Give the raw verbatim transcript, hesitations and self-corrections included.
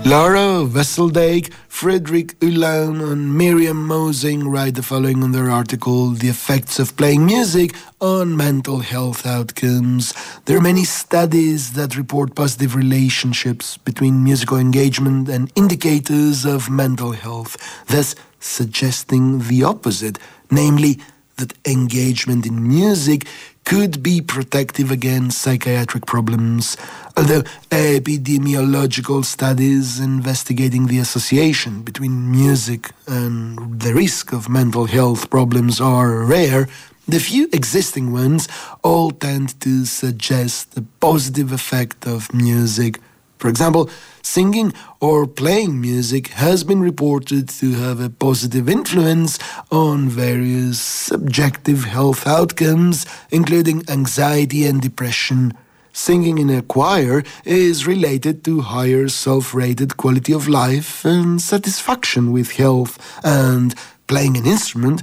Laura Wesseldijk, Frederick Ulaan and Miriam Mosing write the following on their article, The Effects of Playing Music on Mental Health Outcomes. There are many studies that report positive relationships between musical engagement and indicators of mental health, thus suggesting the opposite, namely that engagement in music could be protective against psychiatric problems, although epidemiological studies investigating the association between music and the risk of mental health problems are rare. The few existing ones all tend to suggest the positive effect of music. For example, singing or playing music has been reported to have a positive influence on various subjective health outcomes, including anxiety and depression. Singing in a choir is related to higher self-rated quality of life and satisfaction with health, and playing an instrument